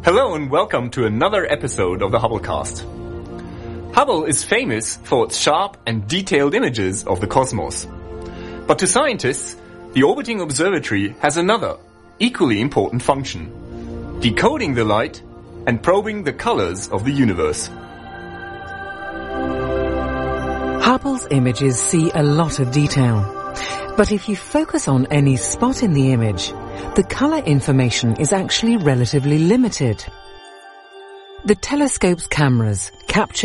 Hello and welcome to another episode of the Hubblecast. Hubble is famous for its sharp and detailed images of the cosmos. But to scientists, the orbiting observatory has another, equally important function: decoding the light and probing the colors of the universe. Hubble's images see a lot of detail. But if you focus on any spot in the image, the color information is actually relatively limited. The telescope's cameras capture